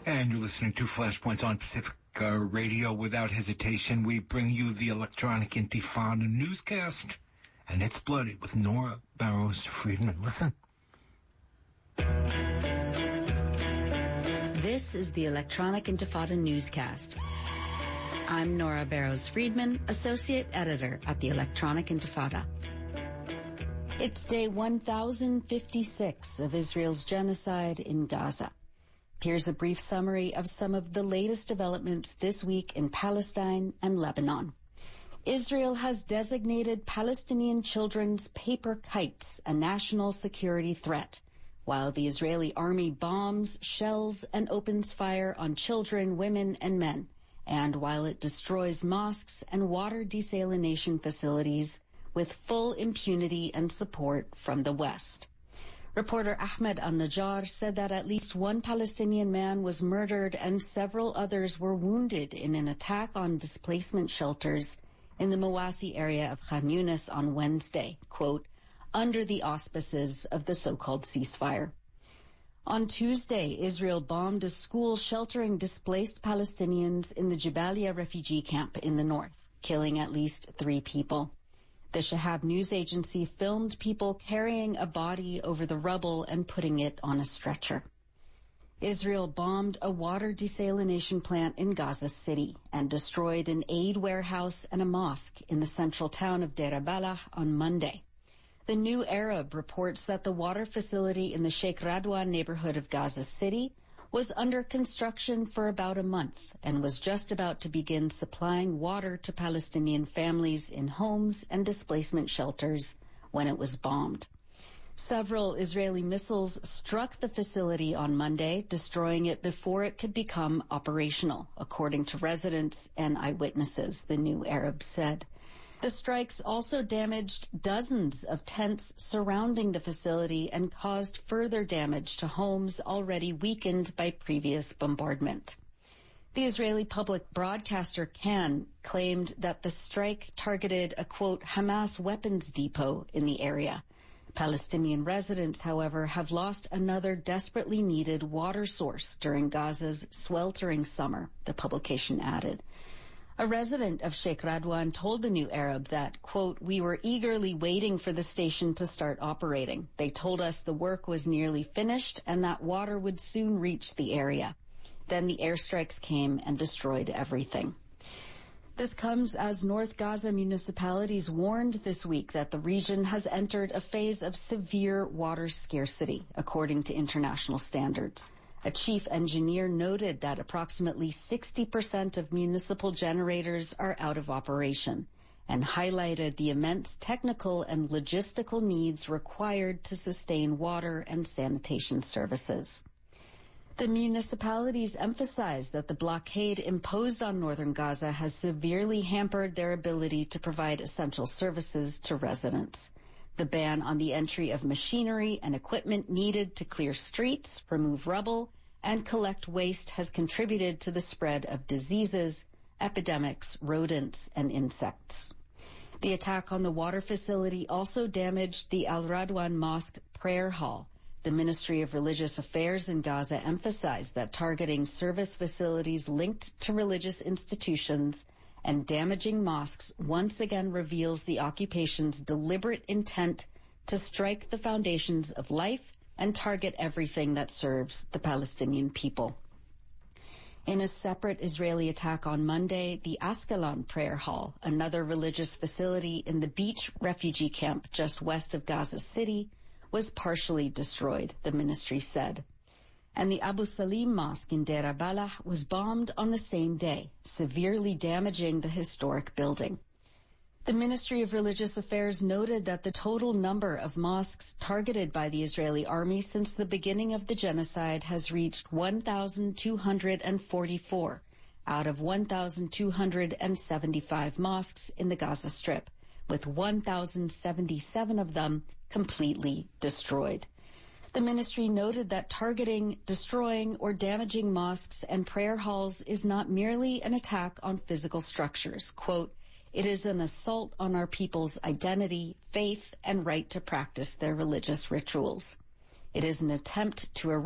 And you're listening to Flashpoints on Pacifica Radio. Without hesitation, we bring you the Electronic Intifada newscast, and it's bloody with Nora Barrows-Friedman. Listen. This is the Electronic Intifada newscast. I'm Nora Barrows-Friedman, Associate Editor at the Electronic Intifada. It's day 1056 of Israel's genocide in Gaza. Here's a brief summary of some of the latest developments this week in Palestine and Lebanon. Israel has designated Palestinian children's paper kites a national security threat, while the Israeli army bombs, shells, and opens fire on children, women, and men, and while it destroys mosques and water desalination facilities with full impunity and support from the West. Reporter Ahmed al-Najjar said that at least one Palestinian man was murdered and several others were wounded in an attack on displacement shelters in the Mawasi area of Khan Yunis on Wednesday, quote, under the auspices of the so-called ceasefire. On Tuesday, Israel bombed a school sheltering displaced Palestinians in the Jabalia refugee camp in the north, killing at least 3 people. The Shahab news agency filmed people carrying a body over the rubble and putting it on a stretcher. Israel bombed a water desalination plant in Gaza City and destroyed an aid warehouse and a mosque in the central town of Deir al-Balah on Monday. The New Arab reports that the water facility in the Sheikh Radwan neighborhood of Gaza City was under construction for about a month and was just about to begin supplying water to Palestinian families in homes and displacement shelters when it was bombed. Several Israeli missiles struck the facility on Monday, destroying it before it could become operational, according to residents and eyewitnesses, the New Arab said. The strikes also damaged dozens of tents surrounding the facility and caused further damage to homes already weakened by previous bombardment. The Israeli public broadcaster Kan claimed that the strike targeted a, quote, Hamas weapons depot in the area. Palestinian residents, however, have lost another desperately needed water source during Gaza's sweltering summer, the publication added. A resident of Sheikh Radwan told the New Arab that, quote, we were eagerly waiting for the station to start operating. They told us the work was nearly finished and that water would soon reach the area. Then the airstrikes came and destroyed everything. This comes as North Gaza municipalities warned this week that the region has entered a phase of severe water scarcity, according to international standards. A chief engineer noted that approximately 60% of municipal generators are out of operation and highlighted the immense technical and logistical needs required to sustain water and sanitation services. The municipalities emphasized that the blockade imposed on northern Gaza has severely hampered their ability to provide essential services to residents. The ban on the entry of machinery and equipment needed to clear streets, remove rubble, and collect waste has contributed to the spread of diseases, epidemics, rodents, and insects. The attack on the water facility also damaged the Al Radwan Mosque prayer hall. The Ministry of Religious Affairs in Gaza emphasized that targeting service facilities linked to religious institutions and damaging mosques once again reveals the occupation's deliberate intent to strike the foundations of life and target everything that serves the Palestinian people. In a separate Israeli attack on Monday, the Ascalon Prayer Hall, another religious facility in the beach refugee camp just west of Gaza City, was partially destroyed, the ministry said. And the Abu Salim Mosque in Deir al-Balah was bombed on the same day, severely damaging the historic building. The Ministry of Religious Affairs noted that the total number of mosques targeted by the Israeli army since the beginning of the genocide has reached 1,244 out of 1,275 mosques in the Gaza Strip, with 1,077 of them completely destroyed. The ministry noted that targeting, destroying, or damaging mosques and prayer halls is not merely an attack on physical structures. Quote, it is an assault on our people's identity, faith, and right to practice their religious rituals. It is an attempt to